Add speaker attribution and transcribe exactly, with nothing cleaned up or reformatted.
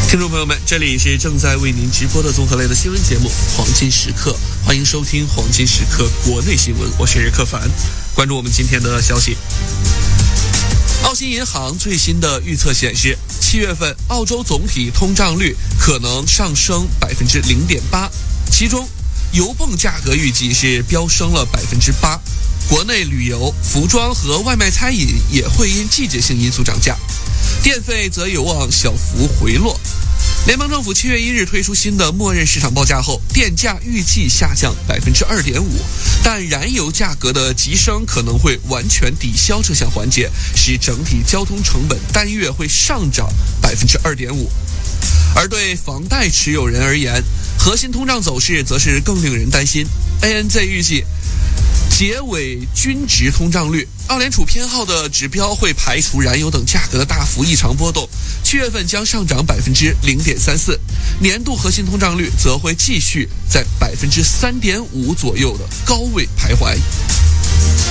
Speaker 1: 听众朋友们，这里是正在为您直播的综合类的新闻节目《黄金时刻》，欢迎收听《黄金时刻》国内新闻，我是柯凡。关注我们今天的消息。澳新银行最新的预测显示，七月份澳洲总体通胀率可能上升百分之零点八，其中油泵价格预计是飙升了百分之八。国内旅游、服装和外卖餐饮也会因季节性因素涨价，电费则有望小幅回落。联邦政府七月一日推出新的默认市场报价后，电价预计下降百分之二点五，但燃油价格的急升可能会完全抵消这项环节，使整体交通成本单月会上涨百分之二点五。而对房贷持有人而言，核心通胀走势则是更令人担心。A N Z 预计结尾均值通胀率，澳联储偏好的指标会排除燃油等价格的大幅异常波动，七月份将上涨百分之零点三四，年度核心通胀率则会继续在百分之三点五左右的高位徘徊。